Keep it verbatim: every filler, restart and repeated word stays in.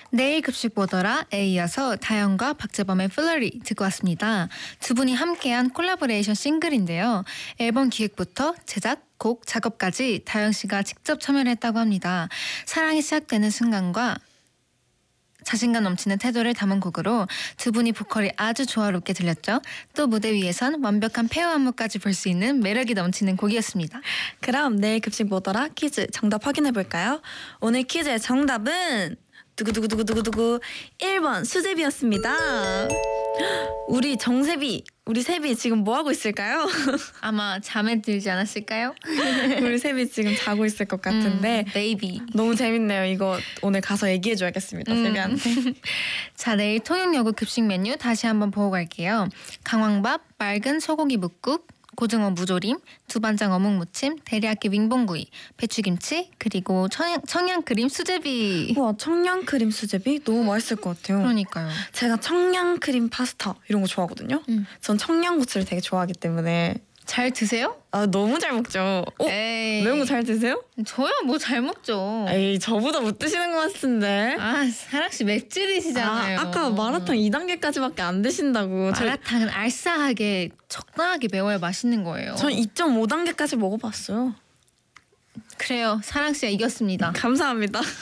내일 급식 보더라에 이어서 다영과 박재범의 플러리 듣고 왔습니다. 두 분이 함께한 콜라보레이션 싱글인데요. 앨범 기획부터 제작, 곡, 작업까지 다영 씨가 직접 참여를 했다고 합니다. 사랑이 시작되는 순간과 자신감 넘치는 태도를 담은 곡으로 두 분이 보컬이 아주 조화롭게 들렸죠. 또 무대 위에선 완벽한 페어 안무까지 볼 수 있는 매력이 넘치는 곡이었습니다. 그럼 내일 급식 뭐더라 퀴즈 정답 확인해 볼까요? 오늘 퀴즈의 정답은 두구두구두구두구두구 일 번 수제비였습니다. 우리 정세비, 우리 세비 지금 뭐 하고 있을까요? 아마 잠에 들지 않았을까요? 우리 세비 지금 자고 있을 것 같은데 음, 베이비. 너무 재밌네요. 이거 오늘 가서 얘기해줘야겠습니다. 음. 세비한테. 자, 내일 통영여고 급식 메뉴 다시 한번 보고 갈게요. 강황밥, 맑은 소고기 묵국, 고등어 무조림, 두반장 어묵무침, 데리야끼 윙봉구이, 배추김치, 그리고 청양, 청양크림 수제비. 우와, 청양크림 수제비 너무 맛있을 것 같아요. 그러니까요. 제가 청양크림 파스타 이런 거 좋아하거든요. 음. 전 청양고추를 되게 좋아하기 때문에 잘 드세요? 아 너무 잘 먹죠. 어? 에이. 매운 거 잘 드세요? 저요? 뭐 잘 먹죠. 에이 저보다 못 드시는 것 같은데. 아, 사랑씨 맵찔이시잖아요. 아, 아까 마라탕 이 단계까지밖에 안 드신다고. 마라탕은 알싸하게 적당하게 매워야 맛있는 거예요. 전 이 점 오 단계까지 먹어봤어요. 그래요. 사랑씨가 이겼습니다. 감사합니다.